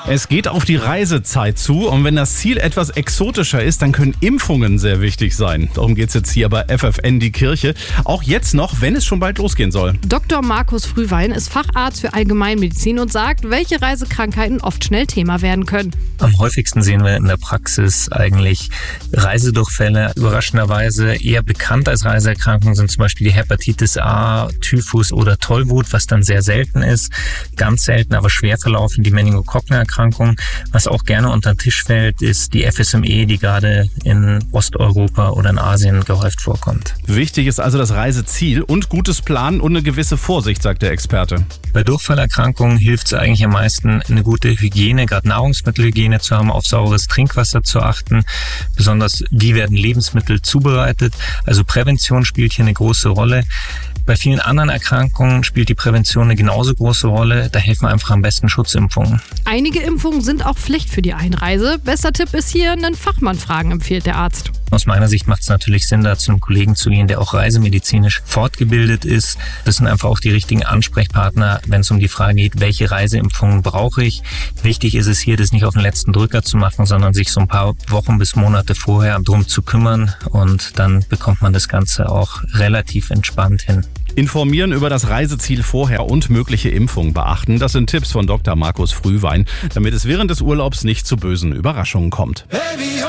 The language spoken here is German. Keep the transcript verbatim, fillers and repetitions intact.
Es geht auf die Reisezeit zu und wenn das Ziel etwas exotischer ist, dann können Impfungen sehr wichtig sein. Darum geht es jetzt hier bei F F N die Kirche. Auch jetzt noch, wenn es schon bald losgehen soll. Doktor Markus Frühwein ist Facharzt für Allgemeinmedizin und sagt, welche Reisekrankheiten oft schnell Thema werden können. Am häufigsten sehen wir in der Praxis eigentlich Reisedurchfälle. Überraschenderweise eher bekannt als Reiseerkrankungen sind zum Beispiel die Hepatitis A, Typhus oder Tollwut, was dann sehr selten ist. Ganz selten, aber schwer verlaufen die Meningokokkenerkrankung. Was auch gerne unter den Tisch fällt, ist die F S M E, die gerade in Osteuropa oder in Asien gehäuft vorkommt. Wichtig ist also das Reiseziel und gutes Planen und eine gewisse Vorsicht, sagt der Experte. Bei Durchfallerkrankungen hilft es eigentlich am meisten, eine gute Hygiene, gerade Nahrungsmittelhygiene zu haben, auf saures Trinkwasser zu achten. Besonders, wie werden Lebensmittel zubereitet. Also Prävention spielt hier eine große Rolle. Bei vielen anderen Erkrankungen spielt die Prävention eine genauso große Rolle. Da helfen einfach am besten Schutzimpfungen. Einige Impfungen sind auch Pflicht für die Einreise. Bester Tipp ist hier, einen Fachmann fragen, empfiehlt der Arzt. Aus meiner Sicht macht es natürlich Sinn, da zu einem Kollegen zu gehen, der auch reisemedizinisch fortgebildet ist. Das sind einfach auch die richtigen Ansprechpartner, wenn es um die Frage geht, welche Reiseimpfungen brauche ich. Wichtig ist es hier, das nicht auf den letzten Drücker zu machen, sondern sich so ein paar Wochen bis Monate vorher drum zu kümmern. Und dann bekommt man das Ganze auch relativ entspannt hin. Informieren über das Reiseziel vorher und mögliche Impfungen beachten. Das sind Tipps von Doktor Markus Frühwein, damit es während des Urlaubs nicht zu bösen Überraschungen kommt.